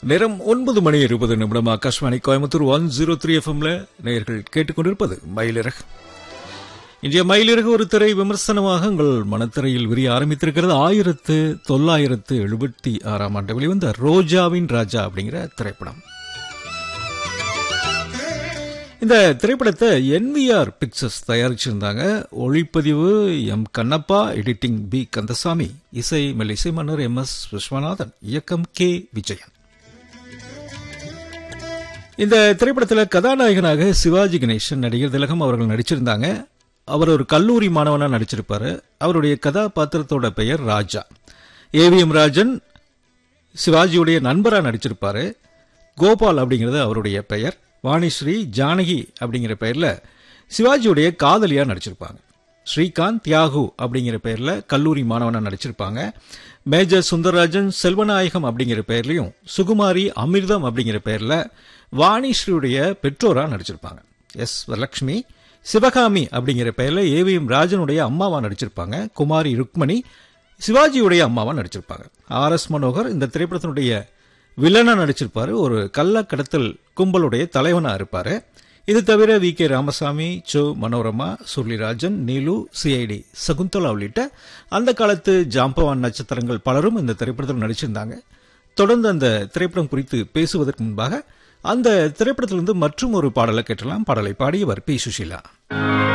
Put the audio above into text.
நேரம் 9:20 ஆகாஷ்வாணி கோயம்புத்தூர் 103 FM நேயர்கள் கேட்டுக்கொண்டிருப்பது மயிலிறகு. இன்றைய மயிலிறகு ஒரு திரை விமர்சனமாக உங்கள் மனத்திரையில் விரிய ஆரம்பித்திருக்கிறது. 1976 ஆண்டு வெளிவந்த ரோஜாவின் ராஜா அப்படிங்கிற திரைப்படம். இந்த திரைப்படத்தை NVR பிக்சர்ஸ் தயாரிச்சிருந்தாங்க. ஒளிப்பதிவு M Kannappa, editing B Kandasamy, இசை மெல்லிசை மன்னர் MS விஸ்வநாதன், இயக்கம் K விஜயன். இந்த திரைப்படத்தில் கதாநாயகனாக சிவாஜி கணேசன், நடிகர் திலகம் அவர்கள் நடிச்சிருந்தாங்க. அவர் ஒரு கல்லூரி மாணவனா நடிச்சிருப்பாரு. அவருடைய கதாபாத்திரத்தோட பெயர் ராஜா. AVM ராஜன் சிவாஜியுடைய நண்பரா நடிச்சிருப்பாரு. கோபால் அப்படிங்கிறது அவருடைய பெயர். வாணிஸ்ரீ ஜானகி அப்படிங்கிற பெயர்ல சிவாஜியுடைய காதலியா நடிச்சிருப்பாங்க. ஸ்ரீகாந்த் தியாகு அப்படிங்கிற பெயர்ல கல்லூரி மாணவனா நடிச்சிருப்பாங்க. மேஜர் சுந்தரராஜன் செல்வநாயகம் அப்படிங்கிற பெயர்லையும், சுகுமாரி அமிர்தம் அப்படிங்கிற பெயர்ல வாணிஸ்ரீயுடைய பெற்றோரா நடிச்சிருப்பாங்க. எஸ் வரலட்சுமி சிவகாமி அப்படிங்கிற பெயர்ல AVM ராஜனுடைய அம்மாவா நடிச்சிருப்பாங்க. குமாரி ருக்மணி சிவாஜியுடைய அம்மாவா நடிச்சிருப்பாங்க. RS மனோகர் இந்த திரைப்படத்தினுடைய வில்லனா நடிச்சிருப்பாரு. ஒரு கள்ள கடத்தல் கும்பலுடைய தலைவனா இருப்பாரு. இது தவிர VK Ramasamy, so Manorama, Surulirajan, Neelu, CID Shakuntala உள்ளிட்ட அந்த காலத்து ஜாம்பவான் நட்சத்திரங்கள் பலரும் இந்த திரைப்படத்தில் நடிச்சிருந்தாங்க. தொடர்ந்து அந்த திரைப்படம் குறித்து பேசுவதற்கு முன்பாக அந்த திரைப்படத்திலிருந்து மற்றும் ஒரு பாடலை கேட்டலாம். பாடலை பாடியவர் P. சுஷீலா.